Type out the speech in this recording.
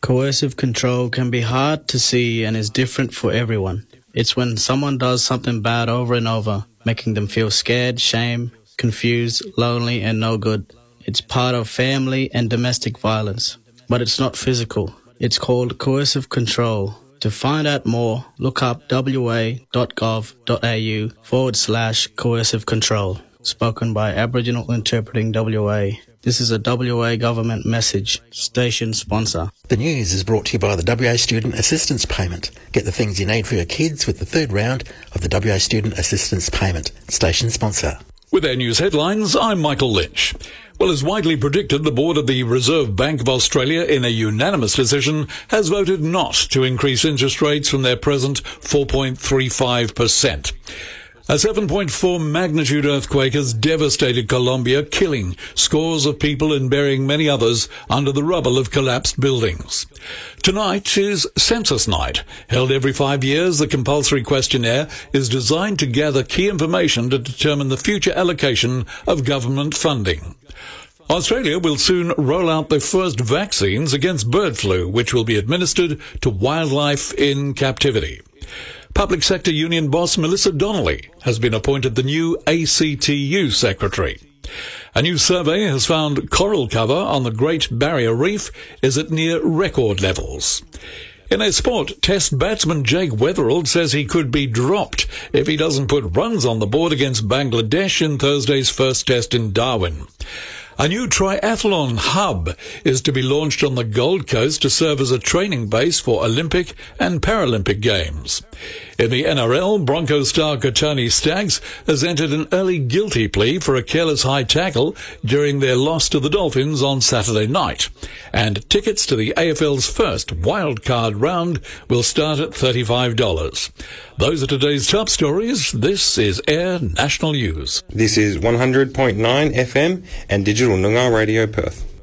Coercive control can be hard to see and is different for everyone. It's when someone does something bad over and over, making them feel scared, shame, confused, lonely, and no good. It's part of family and domestic violence, but it's not physical. It's called coercive control. To find out more, look up wa.gov.au/coercive control. Spoken by Aboriginal Interpreting WA. This is a WA government message. Station sponsor. The news is brought to you by the WA Student Assistance Payment. Get the things you need for your kids with the third round of the WA Student Assistance Payment. Station sponsor. With our news headlines, I'm Michael Lynch. Well, as widely predicted, the board of the Reserve Bank of Australia, in a unanimous decision, has voted not to increase interest rates from their present 4.35%. A 7.4 magnitude earthquake has devastated Colombia, killing scores of people and burying many others under the rubble of collapsed buildings. Tonight is Census Night. Held every 5 years, the compulsory questionnaire is designed to gather key information to determine the future allocation of government funding. Australia will soon roll out the first vaccines against bird flu, which will be administered to wildlife in captivity. Public Sector Union boss Melissa Donnelly has been appointed the new ACTU Secretary. A new survey has found coral cover on the Great Barrier Reef is at near record levels. In a sport, Test batsman Jake Weatherald says he could be dropped if he doesn't put runs on the board against Bangladesh in Thursday's first test in Darwin. A new triathlon hub is to be launched on the Gold Coast to serve as a training base for Olympic and Paralympic Games. In the NRL, Broncos star Kotoni Staggs has entered an early guilty plea for a careless high tackle during their loss to the Dolphins on Saturday night. And tickets to the AFL's first wildcard round will start at $35. Those are today's top stories. This is Air National News. This is 100.9 FM and Digital Noongar Radio Perth.